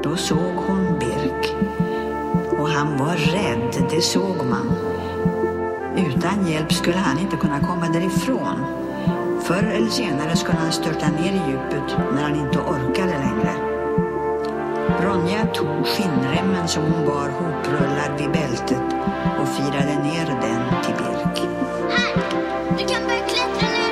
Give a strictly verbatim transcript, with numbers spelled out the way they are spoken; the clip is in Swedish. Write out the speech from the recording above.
då såg hon Birk. Och han var rädd, det såg man. Utan hjälp skulle han inte kunna komma därifrån. Förr eller senare skulle han störta ner i djupet när han inte orkade längre. Ronja tog skinnremmen som hon bar hoprullad vid bältet och firade ner den